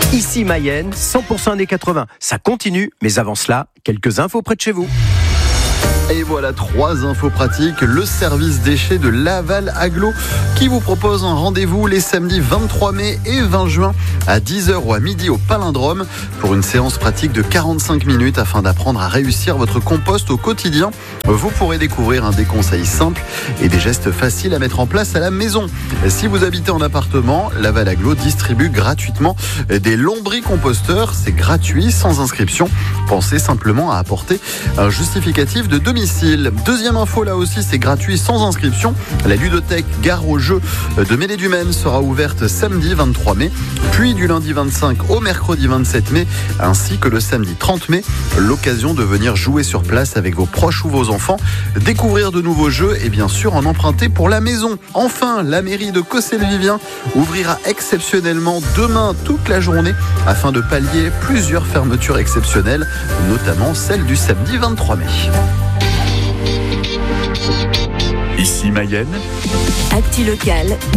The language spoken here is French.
Ici Mayenne, 100% années 80. Ça continue, mais avant cela, quelques infos près de chez vous. Et voilà 3 infos pratiques. Le service déchets de Laval Agglo qui vous propose un rendez-vous les samedis 23 mai et 20 juin à 10h ou à midi au Palindrome pour une séance pratique de 45 minutes afin d'apprendre à réussir votre compost au quotidien. Vous pourrez découvrir des conseils simples et des gestes faciles à mettre en place à la maison. Si vous habitez en appartement, Laval Agglo distribue gratuitement des lombricomposteurs. C'est gratuit, sans inscription. Pensez simplement à apporter un justificatif de domicile. Deuxième info, là aussi, c'est gratuit sans inscription. La ludothèque Gare au Jeu de Mêlée-du-Maine sera ouverte samedi 23 mai, puis du lundi 25 au mercredi 27 mai, ainsi que le samedi 30 mai. L'occasion de venir jouer sur place avec vos proches ou vos enfants, découvrir de nouveaux jeux et bien sûr en emprunter pour la maison. Enfin, la mairie de Cossé-le-Vivien ouvrira exceptionnellement demain toute la journée afin de pallier plusieurs fermetures exceptionnelles, notamment celle du samedi 23 mai. Ici Mayenne, Actu locale,